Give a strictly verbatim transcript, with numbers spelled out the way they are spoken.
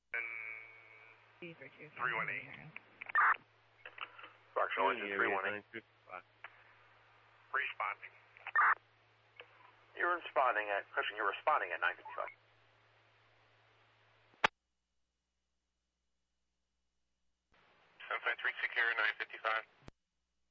three one eight. Foxtrot engine three one eight. Responding. You're responding at, question, you're responding at nine fifty-five. seven five three, secure nine fifty-five.